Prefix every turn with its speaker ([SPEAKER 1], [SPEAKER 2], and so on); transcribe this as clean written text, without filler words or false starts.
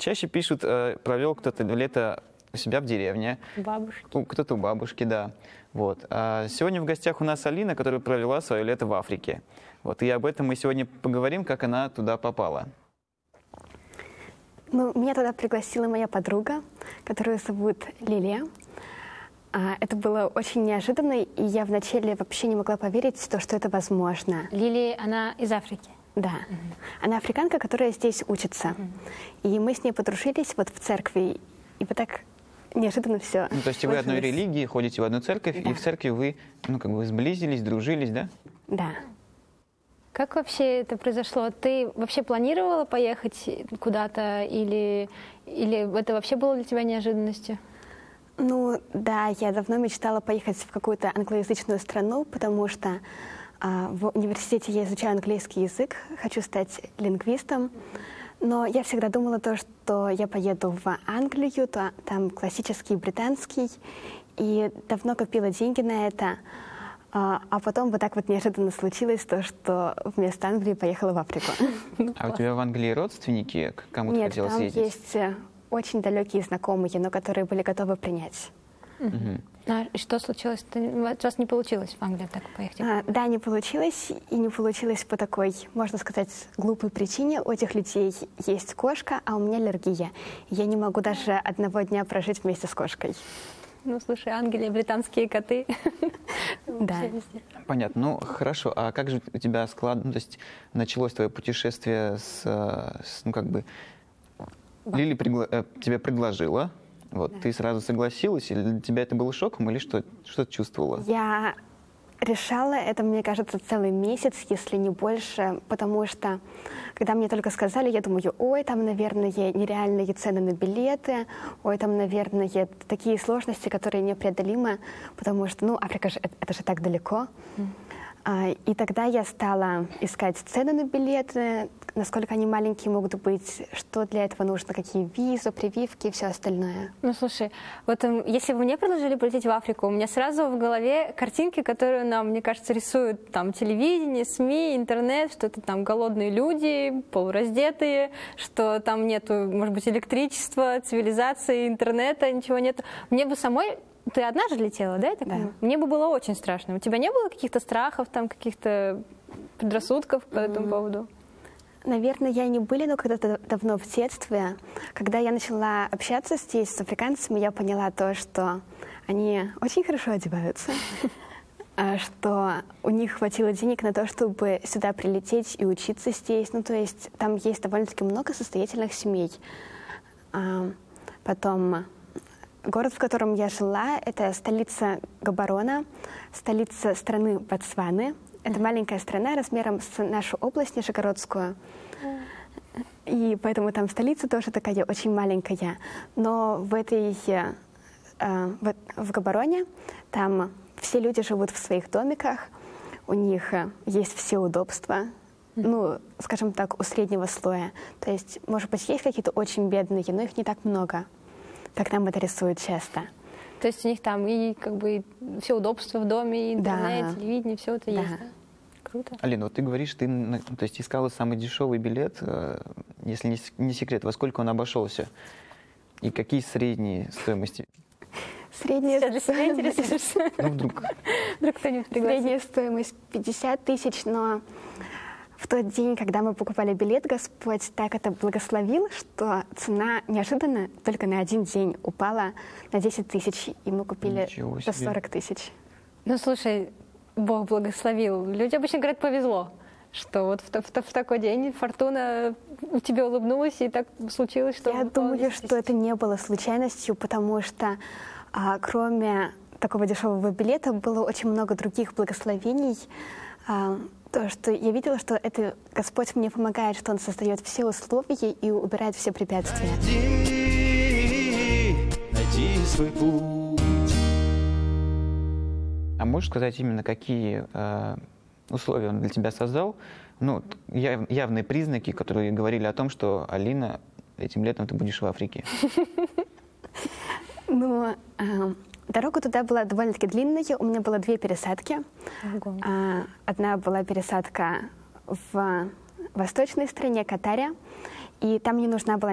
[SPEAKER 1] чаще пишут, провел кто-то лето у себя в деревне.
[SPEAKER 2] Бабушки.
[SPEAKER 1] Кто-то у бабушки, да. Вот. А сегодня в гостях у нас Алина, которая провела свое лето в Африке. Вот. И об этом мы сегодня поговорим, как она туда попала.
[SPEAKER 3] Ну, меня туда пригласила моя подруга, которую зовут Лилия. Это было очень неожиданно, и я вначале вообще не могла поверить в то, что это возможно.
[SPEAKER 2] Лилия, она из Африки?
[SPEAKER 3] Да. Она африканка, которая здесь учится. И мы с ней подружились вот в церкви, и вот так неожиданно все.
[SPEAKER 1] Ну, то есть вы одной религии, ходите в одну церковь, да. И в церкви вы, вы сблизились, дружились, да?
[SPEAKER 3] Да.
[SPEAKER 2] Как вообще это произошло? Ты вообще планировала поехать куда-то или это вообще было для тебя неожиданностью?
[SPEAKER 3] Ну да, я давно мечтала поехать в какую-то англоязычную страну, потому что в университете я изучаю английский язык, хочу стать лингвистом. Но я всегда думала то, что я поеду в Англию, то там классический британский, и давно копила деньги на это. А потом вот так вот неожиданно случилось то, что вместо Англии поехала в Африку.
[SPEAKER 1] А у тебя в Англии родственники? К кому ты хотела съездить?
[SPEAKER 3] Нет, там есть очень далекие знакомые, но которые были готовы принять.
[SPEAKER 2] А что случилось? У вас не получилось в Англию так поехать?
[SPEAKER 3] Да, не получилось. И не получилось по такой, можно сказать, глупой причине. У этих людей есть кошка, а у меня аллергия. Я не могу даже одного дня прожить вместе с кошкой.
[SPEAKER 2] Ну, слушай, Англия, британские коты.
[SPEAKER 3] Да.
[SPEAKER 1] Понятно. Ну, хорошо. А как же у тебя то есть началось твое путешествие Лили тебя предложила, вот, да. Ты сразу согласилась, или для тебя это было шоком, или что ты чувствовала?
[SPEAKER 3] Я решала это, мне кажется, целый месяц, если не больше, потому что, когда мне только сказали, я думаю, ой, там, наверное, нереальные цены на билеты, ой, там, наверное, такие сложности, которые непреодолимы, потому что, Африка же, это же так далеко. И тогда я стала искать цены на билеты, насколько они маленькие могут быть, что для этого нужно, какие визы, прививки и все остальное.
[SPEAKER 2] Ну, слушай, вот если бы мне предложили полететь в Африку, у меня сразу в голове картинки, которые нам, мне кажется, рисуют там телевидение, СМИ, интернет, что это там голодные люди, полураздетые, что там нету, может быть, электричества, цивилизации, интернета, ничего нет. Мне бы самой... Ты одна же летела, да?
[SPEAKER 3] Да.
[SPEAKER 2] Мне бы было очень страшно. У тебя не было каких-то страхов, там, каких-то предрассудков по этому поводу?
[SPEAKER 3] Наверное, не были, но когда-то давно в детстве, когда я начала общаться здесь с африканцами, я поняла то, что они очень хорошо одеваются, что у них хватило денег на то, чтобы сюда прилететь и учиться здесь. Ну, то есть там есть довольно-таки много состоятельных семей. Потом... Город, в котором я жила, это столица Габорона, столица страны Ботсваны. Это маленькая страна размером с нашу область Нижегородскую. И поэтому там столица тоже такая очень маленькая. Но в Габороне там все люди живут в своих домиках, у них есть все удобства. Ну, скажем так, у среднего слоя. То есть, может быть, есть какие-то очень бедные, но их не так много, как нам это рисуют часто.
[SPEAKER 2] То есть у них там и все удобства в доме, и интернет, да. Телевидение, все это есть, да? Круто.
[SPEAKER 1] Алина, вот ты говоришь, ты искала самый дешевый билет, если не секрет, во сколько он обошелся? И какие средние стоимости?
[SPEAKER 3] Средняя стоимость...
[SPEAKER 1] Ну, вдруг
[SPEAKER 3] кто-нибудь пригласит. Средняя стоимость 50 тысяч, но... В тот день, когда мы покупали билет, Господь так это благословил, что цена неожиданно только на один день упала на 10 тысяч, и мы купили за 40 тысяч.
[SPEAKER 2] Ну, слушай, Бог благословил. Люди обычно говорят, повезло, что вот в такой день фортуна тебе улыбнулась, и так случилось, что...
[SPEAKER 3] Я думаю, что это не было случайностью, потому что кроме такого дешевого билета было очень много других благословений, то, что я видела, что это Господь мне помогает, что Он создает все условия и убирает все препятствия.
[SPEAKER 1] Найди свой путь. А можешь сказать именно, какие условия Он для тебя создал? Ну, явные признаки, которые говорили о том, что, Алина, этим летом ты будешь в Африке.
[SPEAKER 3] Ну, дорога туда была довольно-таки длинная. У меня было 2 пересадки. Одна была пересадка в восточной стране, Катаре, и там мне нужна была